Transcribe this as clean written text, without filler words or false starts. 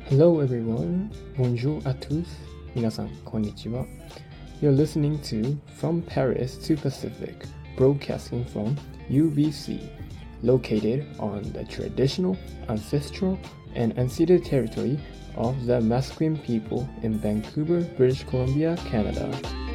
Hello everyone, bonjour à tous, 皆さんこんにちは. You're listening to From Paris to Pacific, broadcasting from UBC, located on the traditional, ancestral, and unceded territory of the Musqueam people in Vancouver, British Columbia, Canada.